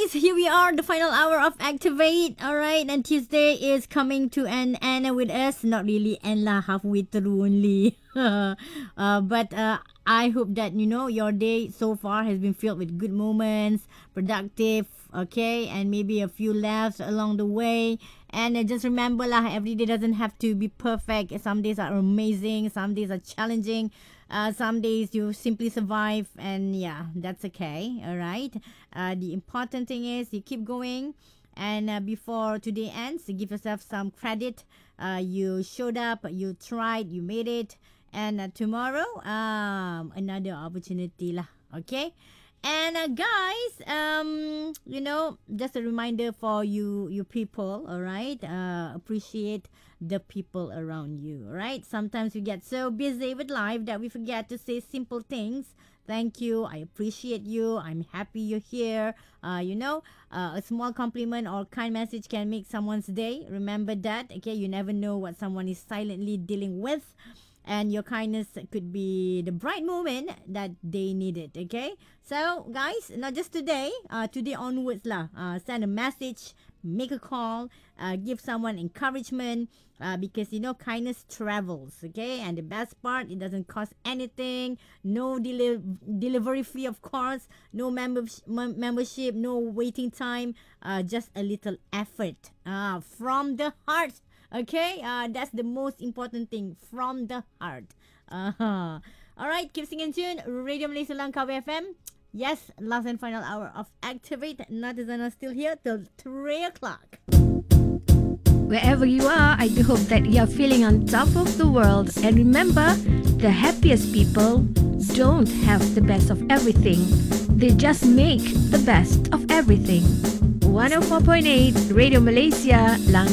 guys, here we are, the final hour of Activate. All right, and Tuesday is coming to an end with us. Not really end lah, halfway through only. But I hope that your day so far has been filled with good moments, productive, okay, and maybe a few laughs along the way. And just remember lah, every day doesn't have to be perfect. Some days are amazing, some days are challenging. Some days you simply survive, and yeah, that's okay. All right. The important thing is you keep going, and before today ends, you give yourself some credit. You showed up, you tried, you made it, and tomorrow, another opportunity lah. Okay. And guys, just a reminder for you people, all right? Appreciate the people around you, all right? Sometimes we get so busy with life that we forget to say simple things. Thank you. I appreciate you. I'm happy you're here. A small compliment or kind message can make someone's day. Remember that, okay? You never know what someone is silently dealing with. And your kindness could be the bright moment that they needed, okay? So, guys, not just today, today onwards lah. Send a message, make a call, give someone encouragement, because kindness travels, okay? And the best part, it doesn't cost anything, no delivery fee, of course, no membership, no waiting time, just a little effort from the heart. Okay, that's the most important thing, from the heart. Alright, keep singing tune. Radio Malaysia Langkawi FM. Yes, last and final hour of Activate. Natizana still here till 3 o'clock. Wherever you are, I do hope that you're feeling on top of the world. And remember, the happiest people don't have the best of everything. They just make the best of everything. 104.8 Radio Malaysia Langkawi.